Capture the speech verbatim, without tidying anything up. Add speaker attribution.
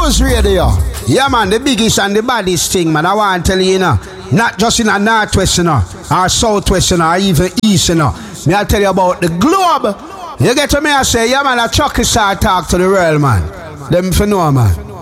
Speaker 1: Cruise Radio. Yeah, man, the biggest and the baddest thing, man. I want to tell you, you know, not just in a northwest, you know, or southwest, you know, or even east, you know. Me, I'll tell you about the globe. You get to me, I say, yeah, man, a Chucky star talk to the world, man. Them for know, man.